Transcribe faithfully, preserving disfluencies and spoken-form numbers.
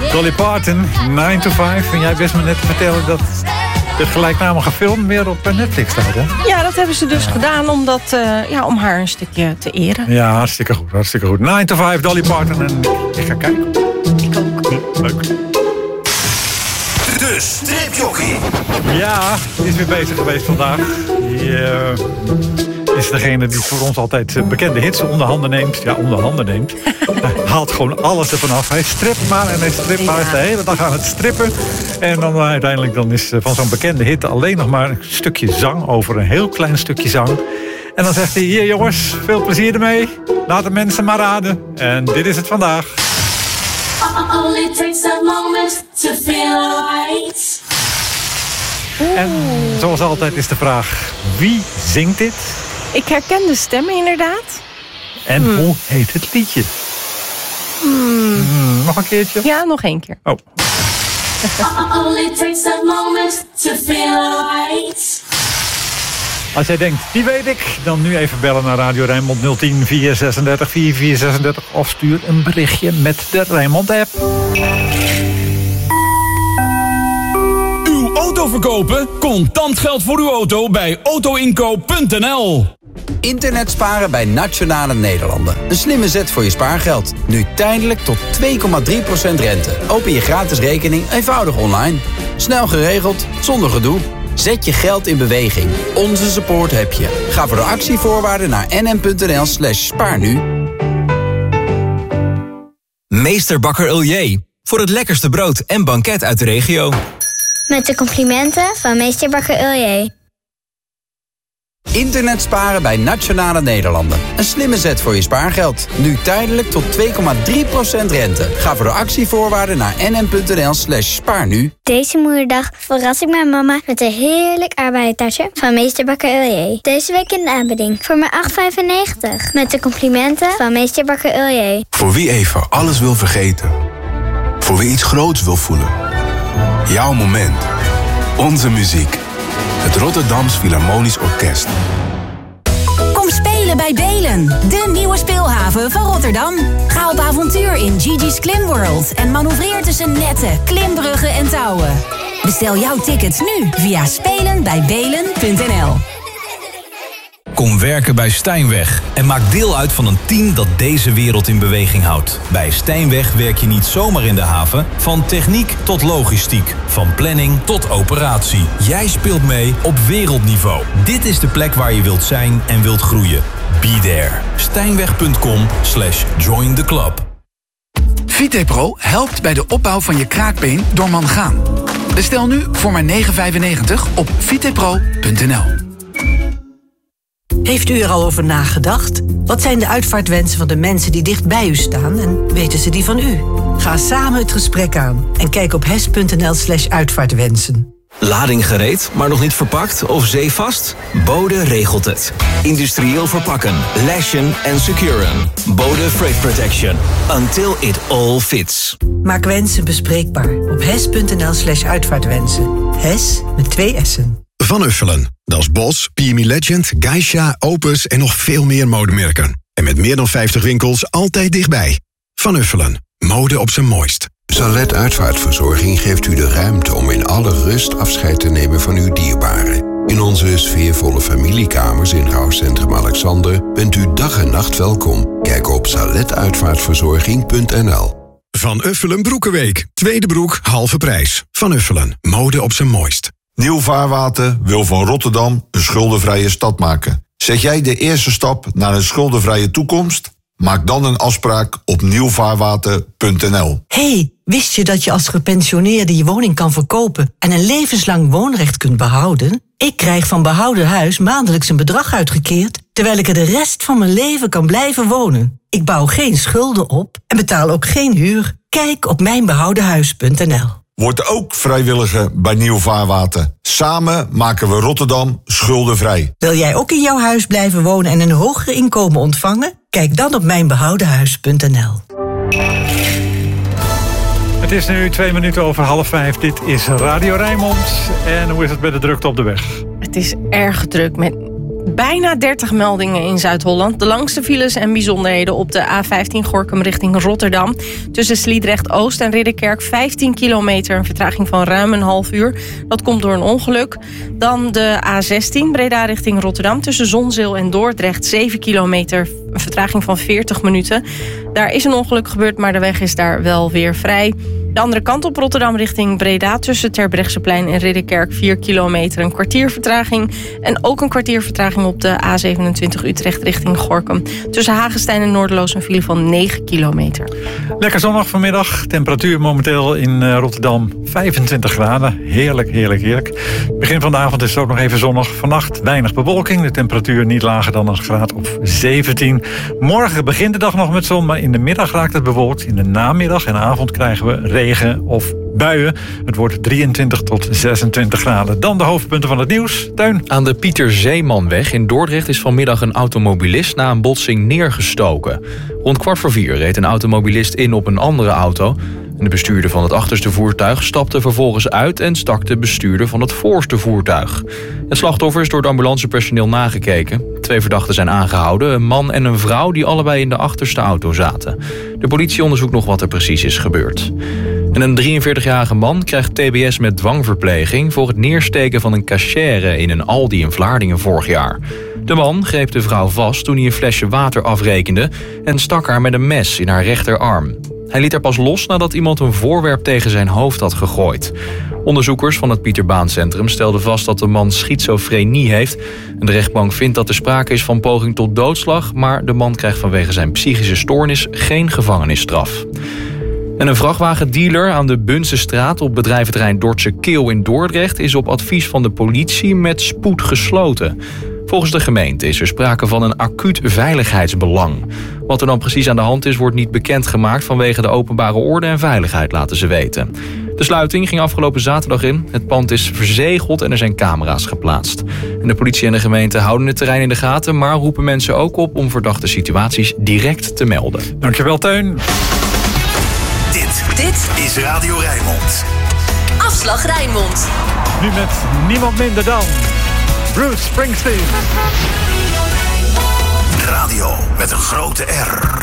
Dolly Parton, nine to five. En jij wist me net te vertellen dat de gelijknamige film weer op Netflix staat, hè? Ja, dat hebben ze dus ja. gedaan om, dat, uh, ja, om haar een stukje te eren. Ja, hartstikke goed, hartstikke goed. nine to five, Dolly Parton. En ik ga kijken. Ik ook. Leuk. De stripjockey. Ja, die is weer bezig geweest vandaag. Die uh, is degene die voor ons altijd bekende hits onder handen neemt. Ja, onder handen neemt. Hij haalt gewoon alles ervan af. Hij stript maar en hij stript maar. Hij is de hele dag aan het strippen. En dan uh, uiteindelijk dan is van zo'n bekende hit alleen nog maar een stukje zang over. Een heel klein stukje zang. En dan zegt hij, hier jongens, veel plezier ermee. Laat de mensen maar raden. En dit is het vandaag. Only takes a moment to feel right. En zoals altijd is de vraag, wie zingt dit? Ik herken de stemmen inderdaad. En hmm. hoe heet het liedje? Hmm. Hmm, nog een keertje? Ja, nog één keer. Oh. Only takes a moment to feel right. Als jij denkt, die weet ik, dan nu even bellen naar Radio Rijnmond nul tien, vier zesendertig, vier vier zesendertig of stuur een berichtje met de Rijnmond app. Uw auto verkopen? Contant geld voor uw auto bij autoinkoop punt n l. Internet sparen bij Nationale Nederlanden. Een slimme zet voor je spaargeld. Nu tijdelijk tot twee komma drie procent rente. Open je gratis rekening eenvoudig online. Snel geregeld, zonder gedoe. Zet je geld in beweging. Onze support heb je. Ga voor de actievoorwaarden naar nm.nl slash spaar nu. Meester Bakker Uljee. Voor het lekkerste brood en banket uit de regio. Met de complimenten van Meester Bakker Uljee. Internet sparen bij Nationale Nederlanden. Een slimme zet voor je spaargeld. Nu tijdelijk tot twee komma drie procent rente. Ga voor de actievoorwaarden naar nm.nl slash spaar nu. Deze moederdag verras ik mijn mama met een heerlijk aardbeientasje van Meester Bakker Uljee. Deze week in de aanbieding voor maar acht vijfennegentig. Met de complimenten van Meester Bakker Uljee. Voor wie even alles wil vergeten. Voor wie iets groots wil voelen. Jouw moment. Onze muziek. Het Rotterdams Philharmonisch Orkest. Kom spelen bij Belen, de nieuwe speelhaven van Rotterdam. Ga op avontuur in Gigi's Klimworld en manoeuvreer tussen netten, klimbruggen en touwen. Bestel jouw tickets nu via spelen bij belen punt n l. Kom werken bij Stijnweg en maak deel uit van een team dat deze wereld in beweging houdt. Bij Stijnweg werk je niet zomaar in de haven, van techniek tot logistiek, van planning tot operatie. Jij speelt mee op wereldniveau. Dit is de plek waar je wilt zijn en wilt groeien. Be there. Stijnweg punt com slash join the club. Vitepro helpt bij de opbouw van je kraakbeen door mangaan. Bestel nu voor maar negen vijfennegentig op vitepro punt n l. Heeft u er al over nagedacht? Wat zijn de uitvaartwensen van de mensen die dicht bij u staan en weten ze die van u? Ga samen het gesprek aan en kijk op hes punt n l slash uitvaartwensen. Lading gereed, maar nog niet verpakt of zeevast? Bode regelt het. Industrieel verpakken, lashen en securen. Bode Freight Protection. Until it all fits. Maak wensen bespreekbaar op hes punt n l slash uitvaartwensen. Hes met twee S'en. Van Uffelen. Dat is Bos, P M E Legend, Geisha, Opus en nog veel meer modemerken. En met meer dan vijftig winkels altijd dichtbij. Van Uffelen. Mode op zijn mooist. Salet Uitvaartverzorging geeft u de ruimte om in alle rust afscheid te nemen van uw dierbaren. In onze sfeervolle familiekamers in Rouwcentrum Alexander bent u dag en nacht welkom. Kijk op salet uitvaartverzorging punt n l. Van Uffelen Broekenweek. Tweede broek, halve prijs. Van Uffelen. Mode op zijn mooist. Nieuw Vaarwater wil van Rotterdam een schuldenvrije stad maken. Zet jij de eerste stap naar een schuldenvrije toekomst? Maak dan een afspraak op nieuw vaarwater punt n l. Hey, wist je dat je als gepensioneerde je woning kan verkopen en een levenslang woonrecht kunt behouden? Ik krijg van Behouden Huis maandelijks een bedrag uitgekeerd, terwijl ik er de rest van mijn leven kan blijven wonen. Ik bouw geen schulden op en betaal ook geen huur. Kijk op mijn behouden huis punt n l. Word ook vrijwilliger bij Nieuw Vaarwater. Samen maken we Rotterdam schuldenvrij. Wil jij ook in jouw huis blijven wonen en een hoger inkomen ontvangen? Kijk dan op mijn behouden huis punt n l. Het is nu twee minuten over half vijf. Dit is Radio Rijnmond. En hoe is het met de drukte op de weg? Het is erg druk met bijna dertig meldingen in Zuid-Holland. De langste files en bijzonderheden op de A vijftien Gorinchem richting Rotterdam. Tussen Sliedrecht-Oost en Ridderkerk vijftien kilometer. Een vertraging van ruim een half uur. Dat komt door een ongeluk. Dan de A zestien Breda richting Rotterdam. Tussen Zonzeel en Dordrecht zeven kilometer. Een vertraging van veertig minuten. Daar is een ongeluk gebeurd, maar de weg is daar wel weer vrij. De andere kant op Rotterdam richting Breda... tussen Terbrechtseplein en Ridderkerk vier kilometer. Een kwartier vertraging. En ook een kwartier vertraging op de A zevenentwintig Utrecht richting Gorinchem. Tussen Hagestein en Noorderloos een file van negen kilometer. Lekker zonnig vanmiddag. Temperatuur momenteel in uh, Rotterdam vijfentwintig graden. Heerlijk, heerlijk, heerlijk. Begin van de avond is het ook nog even zonnig. Vannacht weinig bewolking. De temperatuur niet lager dan een graad of zeventien. Morgen begint de dag nog met zon, maar in de middag raakt het bewolkt. In de namiddag en avond krijgen we regen of buien. Het wordt drieëntwintig tot zesentwintig graden. Dan de hoofdpunten van het nieuws. Teun. Aan de Pieter Zeemanweg in Dordrecht is vanmiddag een automobilist na een botsing neergestoken. Rond kwart voor vier reed een automobilist in op een andere auto. En de bestuurder van het achterste voertuig stapte vervolgens uit en stak de bestuurder van het voorste voertuig. Het slachtoffer is door het ambulancepersoneel nagekeken. Twee verdachten zijn aangehouden, een man en een vrouw die allebei in de achterste auto zaten. De politie onderzoekt nog wat er precies is gebeurd. En een drieënveertigjarige man krijgt T B S met dwangverpleging voor het neersteken van een cachère in een Aldi in Vlaardingen vorig jaar. De man greep de vrouw vast toen hij een flesje water afrekende en stak haar met een mes in haar rechterarm. Hij liet haar pas los nadat iemand een voorwerp tegen zijn hoofd had gegooid. Onderzoekers van het Pieterbaancentrum stelden vast dat de man schizofrenie heeft. En de rechtbank vindt dat er sprake is van poging tot doodslag, maar de man krijgt vanwege zijn psychische stoornis geen gevangenisstraf. En een vrachtwagendealer aan de Bunsestraat op bedrijventerrein Dordtse Keel in Dordrecht is op advies van de politie met spoed gesloten. Volgens de gemeente is er sprake van een acuut veiligheidsbelang. Wat er dan precies aan de hand is, wordt niet bekendgemaakt vanwege de openbare orde en veiligheid, laten ze weten. De sluiting ging afgelopen zaterdag in. Het pand is verzegeld en er zijn camera's geplaatst. En de politie en de gemeente houden het terrein in de gaten, maar roepen mensen ook op om verdachte situaties direct te melden. Dankjewel, Teun. Dit, dit is Radio Rijnmond. Afslag Rijnmond. Nu met niemand minder dan Bruce Springsteen. Radio met een grote R.